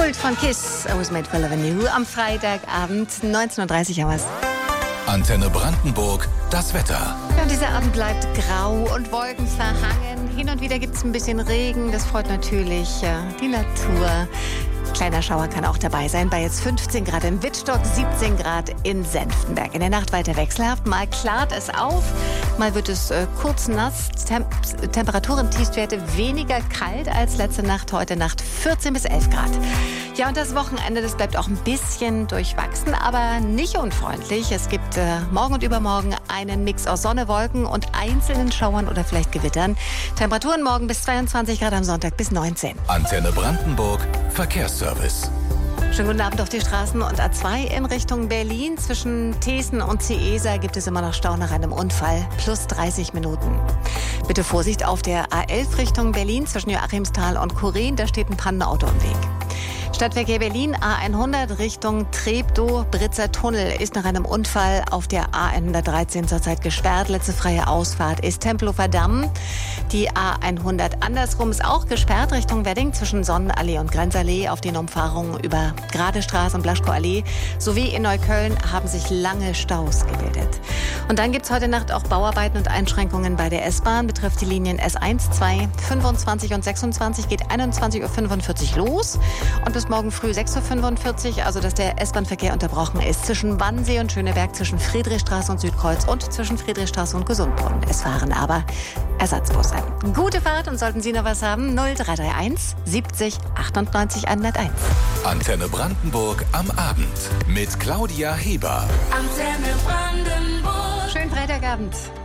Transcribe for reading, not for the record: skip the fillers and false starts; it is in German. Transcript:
Kult von Kiss, I Was Made for Loving You, am Freitagabend, 19:30 Uhr haben wir's. Antenne Brandenburg, das Wetter. Ja, und dieser Abend bleibt grau und wolkenverhangen. Hin und wieder gibt es ein bisschen Regen, das freut natürlich die Natur. Kleiner Schauer kann auch dabei sein, bei jetzt 15 Grad in Wittstock, 17 Grad in Senftenberg. In der Nacht weiter wechselhaft, mal klart es auf, mal wird es kurz nass. Temperaturen, Tiefstwerte weniger kalt als letzte Nacht, heute Nacht 14 bis 11 Grad. Ja, und das Wochenende, das bleibt auch ein bisschen durchwachsen, aber nicht unfreundlich. Es gibt morgen und übermorgen einen Mix aus Sonne, Wolken und einzelnen Schauern oder vielleicht Gewittern. Temperaturen morgen bis 22 Grad, am Sonntag bis 19. Antenne Brandenburg, Verkehrsservice. Schönen guten Abend auf die Straßen und A2 in Richtung Berlin. Zwischen Thesen und Ciesa gibt es immer noch Stau nach einem Unfall. Plus 30 Minuten. Bitte Vorsicht auf der A11 Richtung Berlin zwischen Joachimsthal und Kuren. Da steht ein Pannenauto im Weg. Stadtverkehr Berlin, A100 Richtung Treptow, Britzer Tunnel ist nach einem Unfall auf der A113 zurzeit gesperrt. Letzte freie Ausfahrt ist Tempelhofer Damm. Die A100 andersrum ist auch gesperrt Richtung Wedding zwischen Sonnenallee und Grenzallee. Auf den Umfahrungen über Gradestraße und Blaschkow-Allee sowie in Neukölln haben sich lange Staus gebildet. Und dann gibt es heute Nacht auch Bauarbeiten und Einschränkungen bei der S-Bahn. Betrifft die Linien S1, 2, 25 und 26, geht 21:45 Uhr los. Und bis morgen früh 6:45 Uhr, also dass der S-Bahn-Verkehr unterbrochen ist zwischen Wannsee und Schöneberg, zwischen Friedrichstraße und Südkreuz und zwischen Friedrichstraße und Gesundbrunnen. Es fahren aber Ersatzbusse. Gute Fahrt, und sollten Sie noch was haben, 0331 70 98 101. Antenne Brandenburg am Abend mit Claudia Heber. Antenne Brandenburg. Schönen Freitagabend.